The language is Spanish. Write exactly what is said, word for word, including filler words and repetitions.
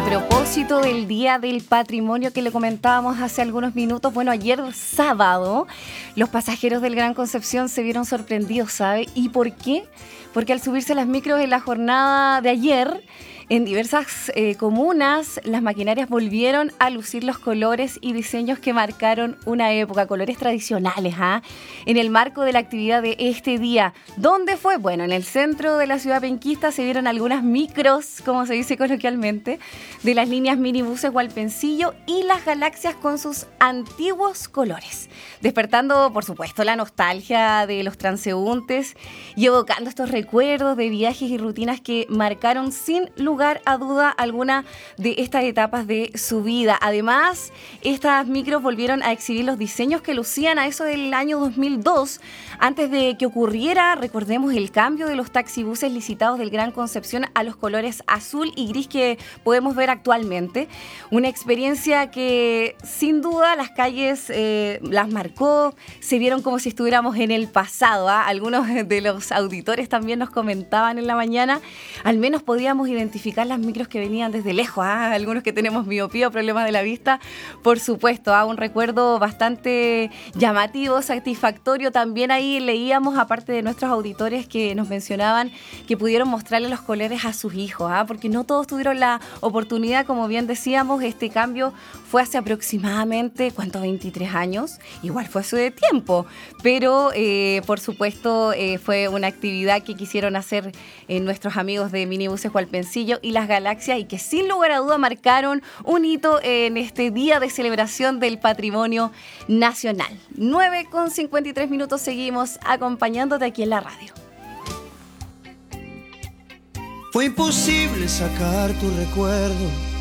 A propósito del Día del Patrimonio que le comentábamos hace algunos minutos, bueno, ayer sábado los pasajeros del Gran Concepción se vieron sorprendidos, ¿sabe? ¿Y por qué? Porque al subirse a las micros en la jornada de ayer, en diversas eh, comunas, las maquinarias volvieron a lucir los colores y diseños que marcaron una época, colores tradicionales, ¿ah? En el marco de la actividad de este día. ¿Dónde fue? Bueno, en el centro de la ciudad penquista se vieron algunas micros, como se dice coloquialmente, de las líneas minibuses Hualpencillo y las galaxias con sus antiguos colores, despertando, por supuesto, la nostalgia de los transeúntes y evocando estos recuerdos de viajes y rutinas que marcaron sin lugar a duda alguna de estas etapas de su vida. Además, estas micros volvieron a exhibir los diseños que lucían a eso del año dos mil dos, antes de que ocurriera, recordemos, el cambio de los taxibuses licitados del Gran Concepción a los colores azul y gris que podemos ver actualmente. Una experiencia que sin duda las calles eh, las marcó, se vieron como si estuviéramos en el pasado, ¿ah? Algunos de los auditores también nos comentaban en la mañana, al menos podíamos identificar las micros que venían desde lejos, ¿ah? Algunos que tenemos miopía o problemas de la vista, por supuesto, ¿ah? Un recuerdo bastante llamativo, satisfactorio. También ahí leíamos, aparte de nuestros auditores que nos mencionaban que pudieron mostrarle los colores a sus hijos, ¿ah? Porque no todos tuvieron la oportunidad, como bien decíamos, este cambio fue hace aproximadamente, ¿cuánto? veintitrés años, igual fue hace tiempo, pero eh, por supuesto eh, fue una actividad que quisieron hacer eh, nuestros amigos de Minibuses Hualpencillo y las Galaxias y que sin lugar a duda marcaron un hito en este día de celebración del patrimonio nacional. nueve con cincuenta y tres minutos, seguimos acompañándote aquí en la radio. Fue imposible sacar tu recuerdo